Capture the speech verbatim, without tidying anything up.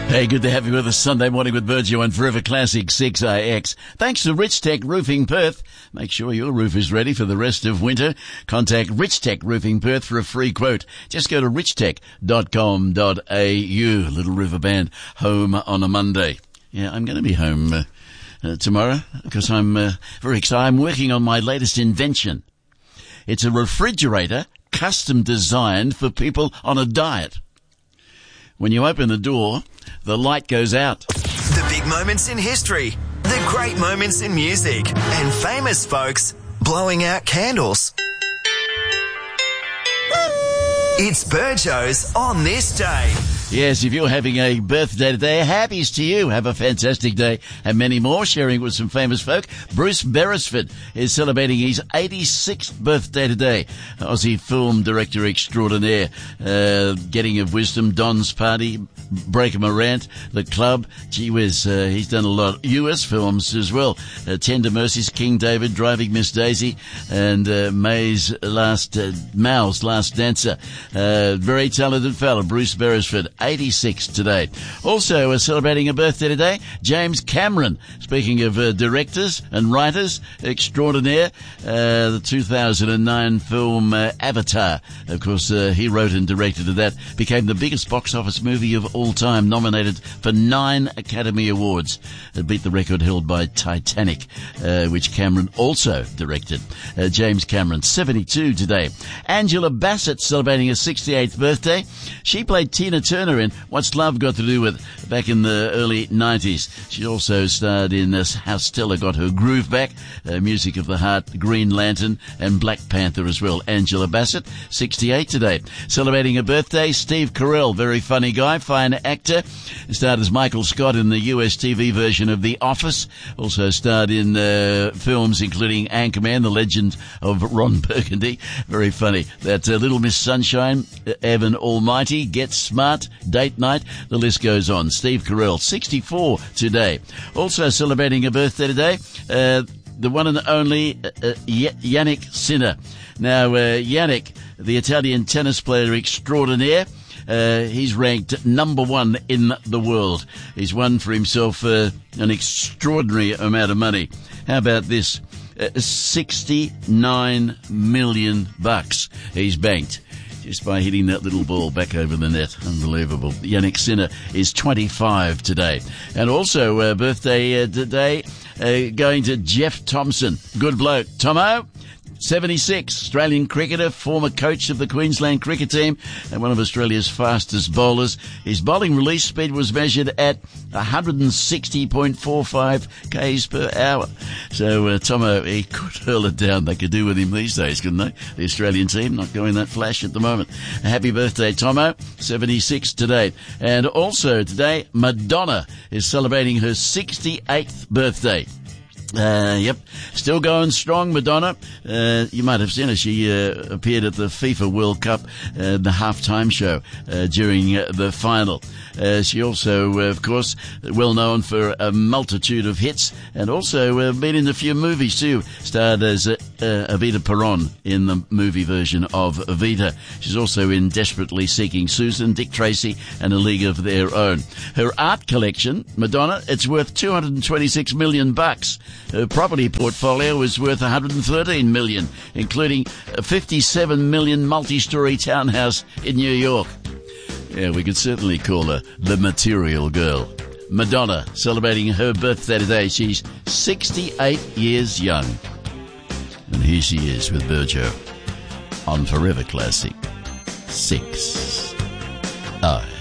Hey, good to have you with us Sunday morning with Virgil and Forever Classic six A X. Thanks to Rich Tech Roofing Perth. Make sure your roof is ready for the rest of winter. Contact Rich Tech Roofing Perth for a free quote. Just go to rich tech dot com dot a u. Little River Band home on a Monday. Yeah, I'm going to be home uh, uh, tomorrow because I'm uh, very excited. I'm working on my latest invention. It's a refrigerator custom designed for people on a diet. When you open the door, the light goes out. The big moments in history, the great moments in music, and famous folks blowing out candles. It's Burjo's On This Day. Yes, if you're having a birthday today, happies to you. Have a fantastic day. And many more, sharing with some famous folk. Bruce Beresford is celebrating his eighty-sixth birthday today. Aussie film director extraordinaire. Uh, Getting of Wisdom, Don's Party, Break 'em a Rant, The Club. Gee whiz, uh, he's done a lot. U S films as well. Uh, Tender Mercies, King David, Driving Miss Daisy, and uh, May's Last, uh, Mao's Last Dancer. Uh, very talented fella, Bruce Beresford. eighty-six today. Also uh, celebrating a birthday today, James Cameron. Speaking of uh, directors and writers extraordinaire, uh, the two thousand nine film uh, Avatar. Of course, uh, he wrote and directed that. Became the biggest box office movie of all time, nominated for nine Academy Awards. It beat the record held by Titanic, uh, which Cameron also directed. Uh, James Cameron, seventy-two today. Angela Bassett celebrating her sixty-eighth birthday. She played Tina Turner in What's Love Got to Do With back in the early nineties. She also starred in uh, How Stella Got Her Groove Back, uh, Music of the Heart, Green Lantern, and Black Panther as well. Angela Bassett, sixty-eight today. Celebrating a birthday, Steve Carell, very funny guy, fine actor. Starred as Michael Scott in the U S T V version of The Office. Also starred in uh, films including Anchorman, The Legend of Ron Burgundy. Very funny. That uh, Little Miss Sunshine, uh, Evan Almighty, Get Smart, Date Night, the list goes on. Steve Carell, sixty-four today. Also celebrating a birthday today, uh, the one and only uh, uh, Yannick Sinner. Now, uh, Yannick, the Italian tennis player extraordinaire, uh, he's ranked number one in the world. He's won for himself uh, an extraordinary amount of money. How about this? Uh, sixty-nine million bucks he's banked just by hitting that little ball back over the net. Unbelievable. Yannick Sinner is twenty-five today. And also, uh, birthday uh, today, uh, going to Jeff Thompson. Good bloke. Tomo, seventy-six, Australian cricketer, former coach of the Queensland cricket team, and one of Australia's fastest bowlers. His bowling release speed was measured at one hundred sixty point four five k's per hour. So, uh, Tomo, he could hurl it down. They could do with him these days, couldn't they? The Australian team, not going that flash at the moment. A happy birthday, Tomo, seventy-six today. And also today, Madonna is celebrating her sixty-eighth birthday. Uh, yep, still going strong, Madonna. Uh, you might have seen her. She uh, appeared at the FIFA World Cup, uh, the halftime show uh, during uh, the final. Uh, she also, uh, of course, well known for a multitude of hits, and also uh, been in a few movies too. Starred as uh, uh, Evita Peron in the movie version of Evita. She's also in Desperately Seeking Susan, Dick Tracy, and A League of Their Own. Her art collection, Madonna, it's worth two hundred twenty-six million bucks. Her property portfolio is worth one hundred thirteen million, including a fifty-seven million multi-story townhouse in New York. Yeah, we could certainly call her the material girl. Madonna, celebrating her birthday today. She's sixty-eight years young. And here she is with Burjo on Forever Classic six A.